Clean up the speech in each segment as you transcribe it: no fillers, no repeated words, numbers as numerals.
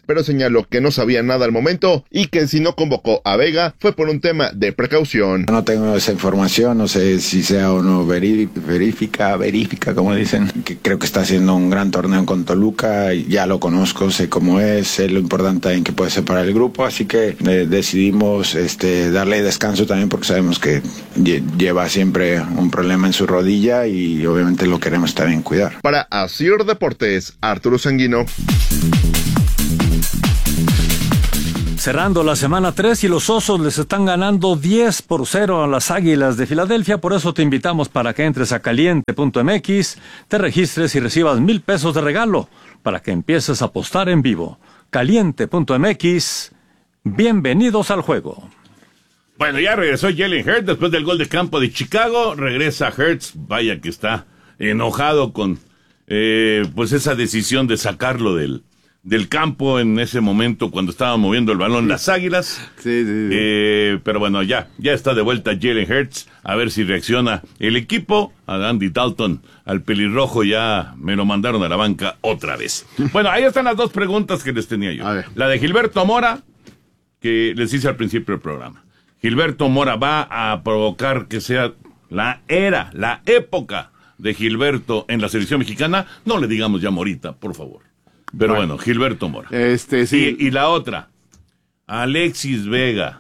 pero señaló que no sabía nada al momento y que si no convocó a Vega fue por un tema de precaución. No tengo esa información, no sé si sea o no verifica, como dicen, que creo que está haciendo un gran torneo con Toluca, ya lo conozco, sé cómo es, sé lo importante en que puede ser para el grupo, así que decidimos darle descanso también porque sabemos que lleva siempre un problema en su rodilla y obviamente lo queremos también cuidar. Para Asir Deportes, Arturo Sanguino. Cerrando la semana 3 y los Osos les están ganando 10-0 a las Águilas de Filadelfia, por eso te invitamos para que entres a caliente.mx, te registres y recibas $1,000 de regalo para que empieces a apostar en vivo. Caliente.mx, bienvenidos al juego. Bueno, ya regresó Jalen Hurts después del gol de campo de Chicago, regresa Hurts, vaya que está enojado con pues esa decisión de sacarlo del campo en ese momento cuando estaba moviendo el balón las Águilas. Sí. Pero bueno, ya está de vuelta Jalen Hurts, a ver si reacciona el equipo. A Andy Dalton, al pelirrojo, ya me lo mandaron a la banca otra vez. Bueno, ahí están las dos preguntas que les tenía yo. La de Gilberto Mora, que les hice al principio del programa. Gilberto Mora va a provocar que sea la época de Gilberto en la selección mexicana. No le digamos ya Morita, por favor. Pero bueno, Gilberto Mora. Sí. Y la otra, Alexis Vega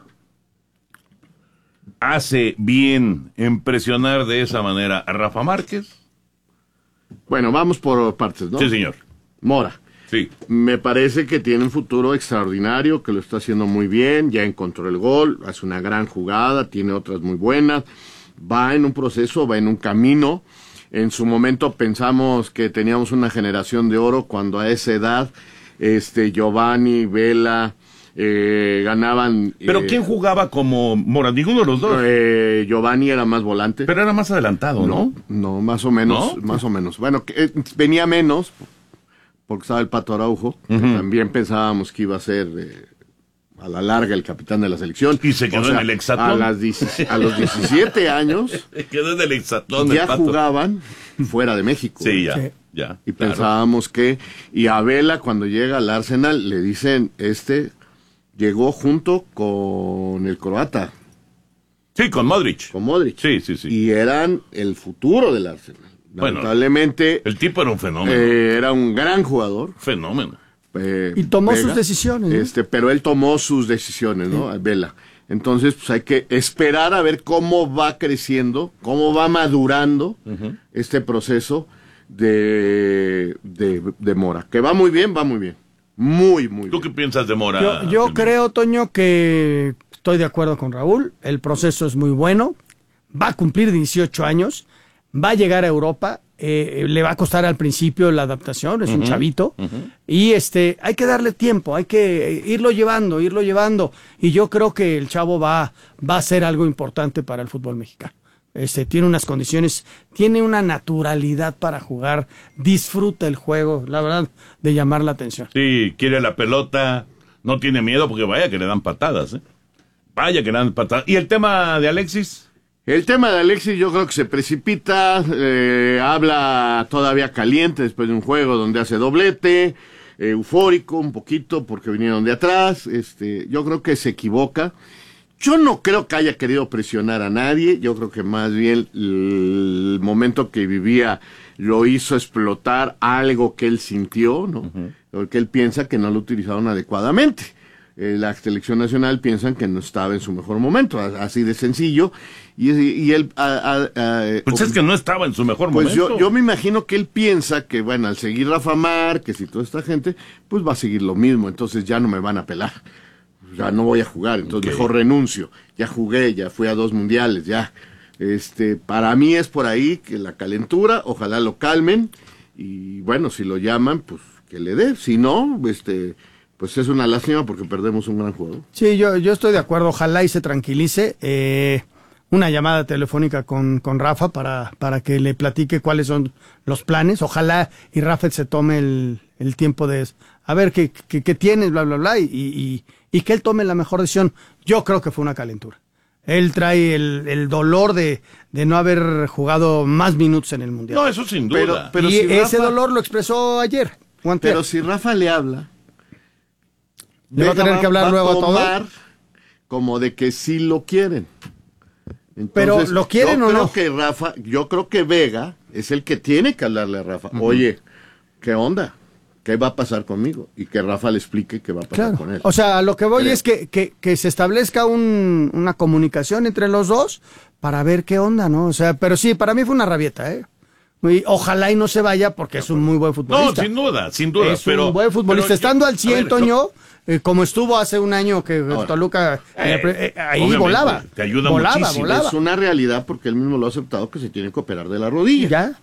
hace bien en presionar de esa manera a Rafa Márquez. Bueno, vamos por partes, ¿no? Sí, señor. Mora. Sí. Me parece que tiene un futuro extraordinario, que lo está haciendo muy bien, ya encontró el gol, hace una gran jugada, tiene otras muy buenas, va en un proceso, va en un camino. En su momento pensamos que teníamos una generación de oro cuando a esa edad Giovanni, Vela ganaban. ¿Pero quién jugaba como Mora? Ninguno de los dos. Giovanni era más volante. Pero era más adelantado, ¿no? No, más o menos, ¿No? más o menos. Bueno, venía menos porque estaba el Pato Araujo, que también pensábamos que iba a ser a la larga el capitán de la selección. Y se quedó en el hexatlón. A los 17 años quedó en el hexatlón ya el Pato. Jugaban fuera de México. Sí, ya. Y pensábamos que... Y a Vela, cuando llega al Arsenal, le dicen, llegó junto con el croata. Sí, con Modric. Sí. Y eran el futuro del Arsenal. Bueno, lamentablemente... el tipo era un fenómeno. Era un gran jugador. Fenómeno. Y tomó sus decisiones, ¿no? Pero él tomó sus decisiones, ¿no? Vela. Entonces, pues hay que esperar a ver cómo va creciendo, cómo va madurando este proceso de Mora. Que va muy bien. Muy bien. ¿Tú qué piensas de Mora? Yo creo, Toño, que estoy de acuerdo con Raúl. El proceso es muy bueno. Va a cumplir 18 años. Va a llegar a Europa. Le va a costar al principio la adaptación, es un chavito, y hay que darle tiempo, hay que irlo llevando, y yo creo que el chavo va a ser algo importante para el fútbol mexicano. Tiene unas condiciones, tiene una naturalidad para jugar, disfruta el juego, la verdad, de llamar la atención. Sí, quiere la pelota, no tiene miedo porque vaya que le dan patadas, ¿Y el tema de Alexis? El tema de Alexis yo creo que se precipita, habla todavía caliente después de un juego donde hace doblete, eufórico un poquito porque vinieron de atrás, yo creo que se equivoca. Yo no creo que haya querido presionar a nadie, yo creo que más bien el momento que vivía lo hizo explotar algo que él sintió, ¿no? Porque él piensa que no lo utilizaron adecuadamente. La selección nacional piensan que no estaba en su mejor momento, así de sencillo, y él... pues es que no estaba en su mejor momento. Pues yo me imagino que él piensa que, bueno, al seguir Rafa Márquez y toda esta gente, pues va a seguir lo mismo, entonces ya no me van a pelar, ya no voy a jugar, entonces mejor renuncio, ya jugué, ya fui a 2 mundiales, ya. Para mí es por ahí que la calentura, ojalá lo calmen, y bueno, si lo llaman, pues que le dé, si no, pues es una lástima porque perdemos un gran jugador. Sí, yo estoy de acuerdo, ojalá y se tranquilice. Una llamada telefónica con Rafa para que le platique cuáles son los planes. Ojalá y Rafa se tome el tiempo de a ver qué tienes, bla, bla, bla, y que él tome la mejor decisión. Yo creo que fue una calentura. Él trae el dolor de no haber jugado más minutos en el Mundial. No, eso sin duda. Pero y si ese Rafa, dolor lo expresó ayer. Pero si Rafa le habla Le va a tener que hablar luego a todo. Como de que sí lo quieren. Entonces, pero ¿lo quieren o no? Yo creo que Vega es el que tiene que hablarle a Rafa. Oye, ¿qué onda? ¿Qué va a pasar conmigo? Y que Rafa le explique qué va a pasar con él. O sea, lo que voy es que se establezca una comunicación entre los dos para ver qué onda, ¿no? O sea, pero sí, para mí fue una rabieta, ¿eh? Y ojalá y no se vaya porque es un muy buen futbolista. No, sin duda. Es un buen futbolista. Estando al 100, Toño, como estuvo hace un año que Toluca ahí volaba. Te ayuda volaba. Es una realidad porque él mismo lo ha aceptado que se tiene que operar de la rodilla. Ya.